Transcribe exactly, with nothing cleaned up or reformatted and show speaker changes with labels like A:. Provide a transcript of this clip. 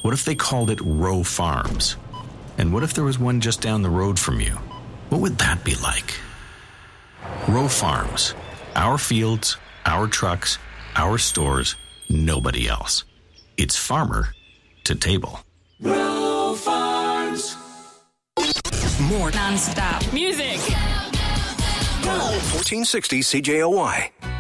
A: What if they called it Row Farms? And what if there was one just down the road from you? What would that be like? Row Farms. Our fields, our trucks, our stores, nobody else. It's farmer to table.
B: Row Farms.
C: More non-stop music.
D: fourteen sixty C J O Y.